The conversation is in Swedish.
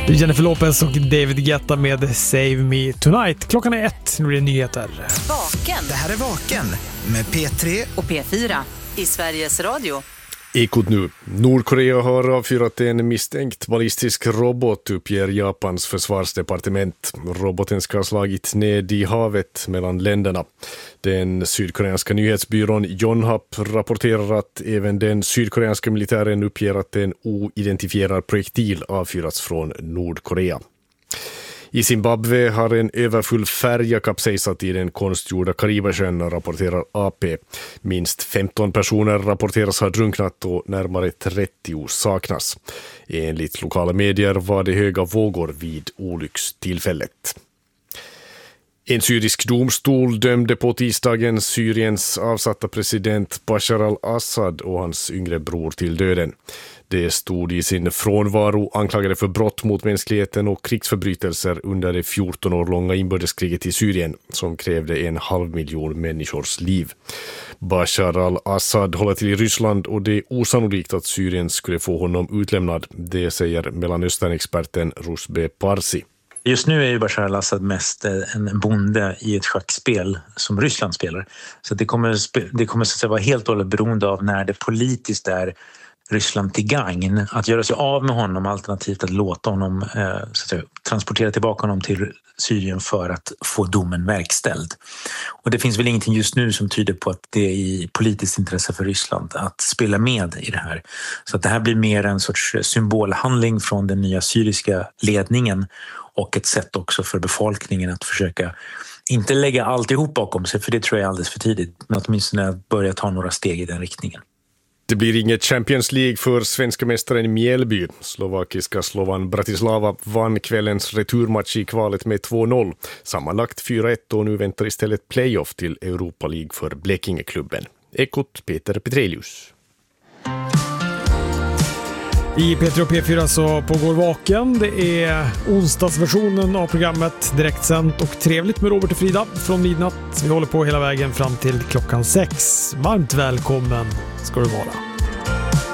Jennifer Lopez och David Guetta med Save Me Tonight. Klockan är 1, nu är det nyheter. Vaken. Det här är Vaken med P3 och P4 i Sveriges Radio. Ekot nu. Nordkorea har avfyrat en misstänkt ballistisk robot, uppger Japans försvarsdepartement. Roboten ska ha slagit ned i havet mellan länderna. Den sydkoreanska nyhetsbyrån Yonhap rapporterar att även den sydkoreanska militären uppger att en oidentifierad projektil avfyrats från Nordkorea. I Zimbabwe har en överfull färja kapsejsat i den konstgjorda Karibasjön, rapporterar AP. Minst 15 personer rapporteras ha drunknat och närmare 30 saknas. Enligt lokala medier var det höga vågor vid olyckstillfället. En syrisk domstol dömde på tisdagen Syriens avsatta president Bashar al-Assad och hans yngre bror till döden. Det stod i sin frånvaro anklagade för brott mot mänskligheten och krigsförbrytelser under det 14 år långa inbördeskriget i Syrien som krävde 500 000 människors liv. Bashar al-Assad håller till i Ryssland och det är osannolikt att Syrien skulle få honom utlämnad. Det säger Mellanöstern-experten Rusbe Parsi. Just nu är ju Bashar al-Assad mest en bonde i ett schackspel som Ryssland spelar. Så det kommer så att säga vara helt och hållet beroende av när det politiskt är Ryssland till gagn att göra sig av med honom, alternativt att låta honom så att säga, transportera tillbaka honom till Syrien för att få domen verkställd. Och det finns väl ingenting just nu som tyder på att det är i politiskt intresse för Ryssland att spela med i det här. Så att det här blir mer en sorts symbolhandling från den nya syriska ledningen och ett sätt också för befolkningen att försöka inte lägga alltihop bakom sig, för det tror jag är alldeles för tidigt, men åtminstone börja ta några steg i den riktningen. Det blir inget Champions League för svenska mästaren Mjällby. Slovakiska Slovan Bratislava vann kvällens returmatch i kvalet med 2-0. Sammanlagt 4-1 och nu väntar istället playoff till Europa League för Blekingeklubben. Ekot Peter Petrelius. I P3 och P4 så pågår Vaken. Det är onsdagsversionen av programmet, direktsänt och trevligt med Robert och Frida från midnatt. Vi håller på hela vägen fram till klockan 6. Varmt välkommen ska du vara.